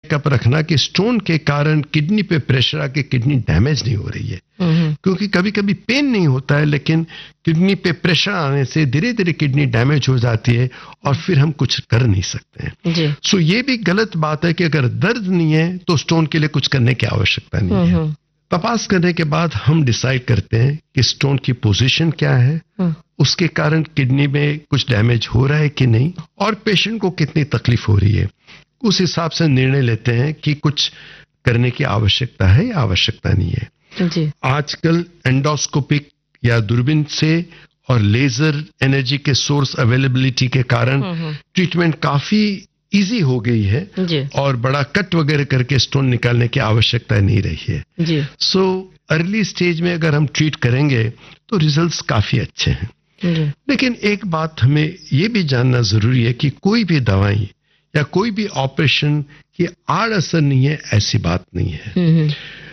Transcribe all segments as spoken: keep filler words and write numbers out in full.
Checkup रखना कि stone के कारण किडनी पे प्रेशर आके किडनी डैमेज नहीं हो रही है, क्योंकि कभी कभी पेन नहीं होता है लेकिन किडनी पे प्रेशर आने से धीरे धीरे किडनी डैमेज हो जाती है और फिर हम कुछ कर नहीं सकते हैं। सो so, ये भी गलत बात है कि अगर दर्द नहीं है तो स्टोन के लिए कुछ करने की आवश्यकता नहीं है। तपास करने के बाद हम डिसाइड करते हैं कि स्टोन की पोजीशन क्या है, उसके कारण किडनी में कुछ डैमेज हो रहा है कि नहीं और पेशेंट को कितनी तकलीफ हो रही है। उस हिसाब से निर्णय लेते हैं कि कुछ करने की आवश्यकता है या आवश्यकता नहीं है। जी। आजकल एंडोस्कोपिक या दूरबीन से और लेजर एनर्जी के सोर्स अवेलेबिलिटी के कारण ट्रीटमेंट काफी इजी हो गई है जी। और बड़ा कट वगैरह करके स्टोन निकालने की आवश्यकता नहीं रही है जी। सो अर्ली स्टेज में अगर हम ट्रीट करेंगे तो रिजल्ट्स काफी अच्छे हैं जी। लेकिन एक बात हमें ये भी जानना जरूरी है कि कोई भी दवाई या कोई भी ऑपरेशन की आड़ असर नहीं है, ऐसी बात नहीं है।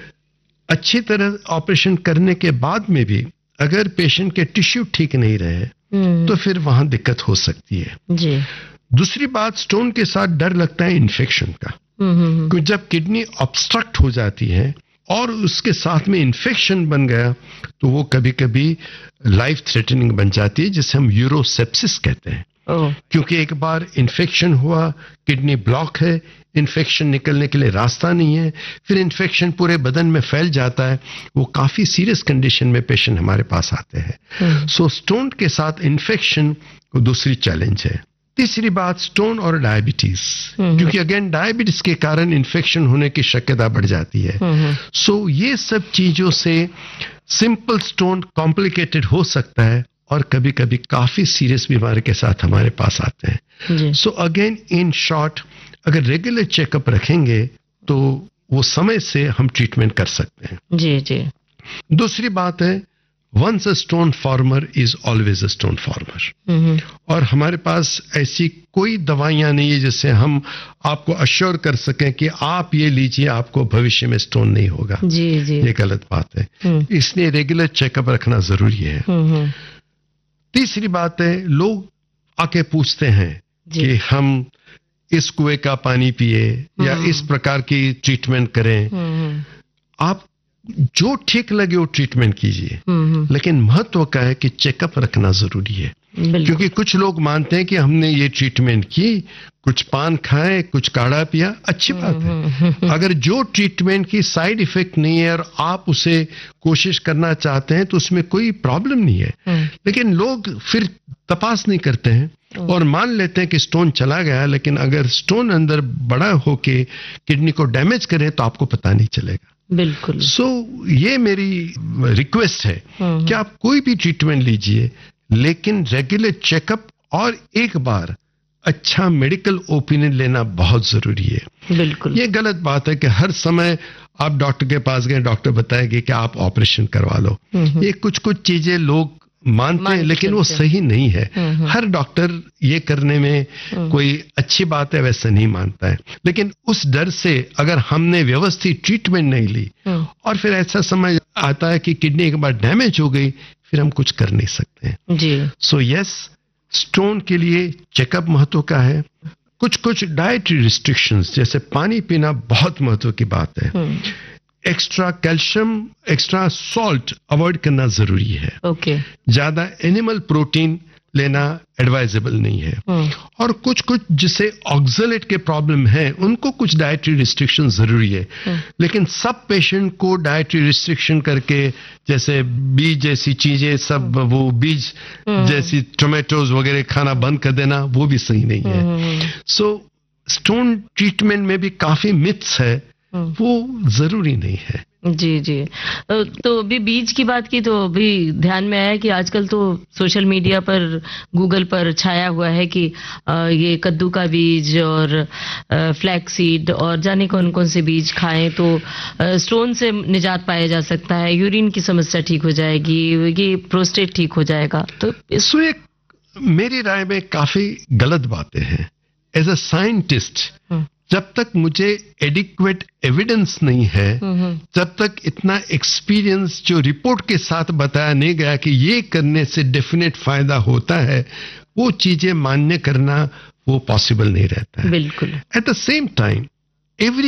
अच्छी तरह ऑपरेशन करने के बाद में भी अगर पेशेंट के टिश्यू ठीक नहीं रहे तो फिर वहां दिक्कत हो सकती है जी। दूसरी बात, स्टोन के साथ डर लगता है इन्फेक्शन का, क्योंकि जब किडनी ऑब्स्ट्रक्ट हो जाती है और उसके साथ में इन्फेक्शन बन गया तो वो कभी कभी लाइफ थ्रेटनिंग बन जाती है, जिसे हम यूरोसेप्सिस कहते हैं। oh. क्योंकि एक बार इन्फेक्शन हुआ, किडनी ब्लॉक है, इन्फेक्शन निकलने के लिए रास्ता नहीं है, फिर इन्फेक्शन पूरे बदन में फैल जाता है, वो काफी सीरियस कंडीशन में पेशेंट हमारे पास आते हैं। सो hmm. so, स्टोन के साथ इन्फेक्शन को दूसरी चैलेंज है। तीसरी बात, स्टोन और डायबिटीज, क्योंकि अगेन डायबिटीज के कारण इन्फेक्शन होने की शक्यता बढ़ जाती है। सो so, ये सब चीजों से सिंपल स्टोन कॉम्प्लिकेटेड हो सकता है और कभी कभी काफी सीरियस बीमारी के साथ हमारे पास आते हैं। सो अगेन इन शॉर्ट, अगर रेगुलर चेकअप रखेंगे तो वो समय से हम ट्रीटमेंट कर सकते हैं जी जी। दूसरी बात है, once a stone farmer is always a stone farmer, और हमारे पास ऐसी कोई दवाइयां नहीं है जिससे हम आपको अश्योर कर सकें कि आप ये लीजिए आपको भविष्य में स्टोन नहीं होगा जी जी। ये गलत बात है, इसलिए रेगुलर चेकअप रखना जरूरी है। तीसरी बात है, लोग आके पूछते हैं कि हम इस कुएं का पानी पिए या इस प्रकार की ट्रीटमेंट करें। आप जो ठीक लगे वो ट्रीटमेंट कीजिए, लेकिन महत्व का है कि चेकअप रखना जरूरी है, क्योंकि कुछ लोग मानते हैं कि हमने ये ट्रीटमेंट की, कुछ पान खाए, कुछ काढ़ा पिया, अच्छी बात है। अगर जो ट्रीटमेंट की साइड इफेक्ट नहीं है और आप उसे कोशिश करना चाहते हैं तो उसमें कोई प्रॉब्लम नहीं है, लेकिन लोग फिर तपास नहीं करते हैं और मान लेते हैं कि स्टोन चला गया, लेकिन अगर स्टोन अंदर बड़ा होके किडनी को डैमेज करे तो आपको पता नहीं चलेगा। बिल्कुल। सो so, ये मेरी रिक्वेस्ट है कि आप कोई भी ट्रीटमेंट लीजिए, लेकिन रेगुलर चेकअप और एक बार अच्छा मेडिकल ओपिनियन लेना बहुत जरूरी है। बिल्कुल। ये गलत बात है कि हर समय आप डॉक्टर के पास गए, डॉक्टर बताएंगे कि आप ऑपरेशन करवा लो। ये कुछ कुछ चीजें लोग मानते हैं, लेकिन वो सही नहीं है। हर डॉक्टर ये करने में कोई अच्छी बात है वैसे नहीं मानता है, लेकिन उस डर से अगर हमने व्यवस्थित ट्रीटमेंट नहीं ली और फिर ऐसा समझ आता है कि किडनी एक बार डैमेज हो गई, फिर हम कुछ कर नहीं सकते जी। सो यस, स्टोन के लिए चेकअप महत्व का है। कुछ कुछ डाइटरी रिस्ट्रिक्शंस जैसे पानी पीना बहुत महत्व की बात है। Extra calcium, extra salt avoid करना जरूरी है। Okay okay. ज्यादा एनिमल प्रोटीन लेना एडवाइजेबल नहीं है। hmm. और कुछ कुछ जिसे ऑक्सलेट के प्रॉब्लम है उनको कुछ डाइटरी रिस्ट्रिक्शन जरूरी है। hmm. लेकिन सब पेशेंट को डाइटरी रिस्ट्रिक्शन करके, जैसे बीज जैसी चीजें सब hmm. वो बीज hmm. जैसी टोमेटोज वगैरह खाना बंद कर देना, वो भी सही नहीं है। सो स्टोन ट्रीटमेंट में भी काफी मिथ्स है, वो जरूरी नहीं है जी जी। तो अभी बीज की बात की तो अभी ध्यान में आया कि आजकल तो सोशल मीडिया पर, गूगल पर छाया हुआ है कि ये कद्दू का बीज और फ्लैक्स सीड और जाने कौन कौन से बीज खाएं तो स्टोन से निजात पाया जा सकता है, यूरिन की समस्या ठीक हो जाएगी, ये प्रोस्टेट ठीक हो जाएगा। तो इसमें एक मेरी राय में काफी गलत बातें हैं। एज अ साइंटिस्ट, जब तक मुझे एडिक्वेट एविडेंस नहीं है, जब तक इतना एक्सपीरियंस जो रिपोर्ट के साथ बताया नहीं गया कि ये करने से डेफिनेट फायदा होता है, वो चीजें मान्य करना वो पॉसिबल नहीं रहता है। बिल्कुल। At the same time every